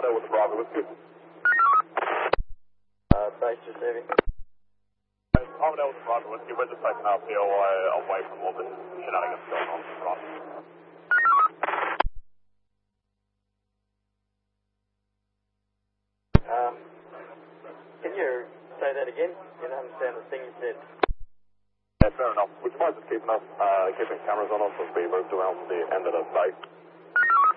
Armadale with the Bravo with you. Base receiving. Armadale with the Bravo with you. We're just taking our POI away from all this shenanigans going on in front. Can you say that again? Didn't understand the thing you said. Yeah, fair enough. Would you mind just keeping cameras on us as we moved around to the end of the base?